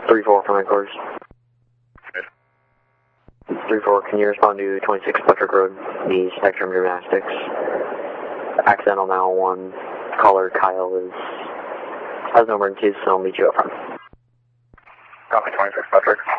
3-4 from headquarters. 3-4, can you respond to 26 Electric Road, the Spectrum Gymnastics? Accidental now 1, caller Kyle has no emergencies, so I'll meet you up front. Copy 26 Electric.